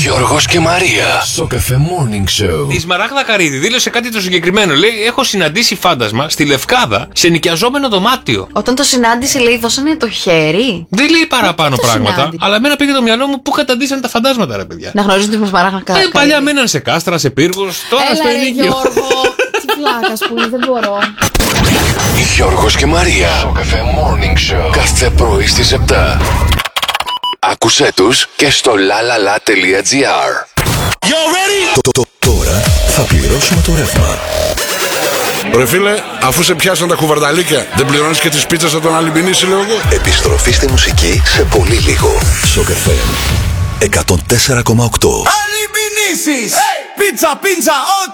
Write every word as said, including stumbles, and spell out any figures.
Γιώργος και Μαρία. Σοκαφέ Morning Show. Η Σμαράγδα Καρύδη δήλωσε κάτι το συγκεκριμένο. Λέει: έχω συναντήσει φάντασμα στη Λευκάδα σε νοικιαζόμενο δωμάτιο. Όταν το συνάντησε, λέει, δώσανε το χέρι. Δεν λέει παραπάνω πράγματα. Συνάντησε. Αλλά εμένα πήγε το μυαλό μου πού καταντήσαν τα φαντάσματα, ρε παιδιά. Να γνωρίζουν τη Σμαράγδα Καρύδη. Ε, παλιά μέναν σε κάστρα, σε πύργους, τώρα Έλα, στο ρε, ενίκιο. Γιώργο. Τι πλάκα που είναι, δεν μπορώ. Γιώργος και Μαρία. Σοκαφέ Morning Show. Κάθε πρωί στις επτά. Άκουσέ τους και στο lalala.gr. Το, το, τώρα θα πληρώσουμε το ρεύμα. Ρε φίλε, αφού σε πιάσαν τα κουβαρνταλίκια, δεν πληρώνεις και τις πίτσες από τον Αλυμπινίση, λέω εγώ. Επιστροφή στη μουσική σε πολύ λίγο. Σοκαφέ εκατόν τέσσερα κόμμα οκτώ. Αλυμπινίσεις! Πίτσα, πίτσα, ό,τι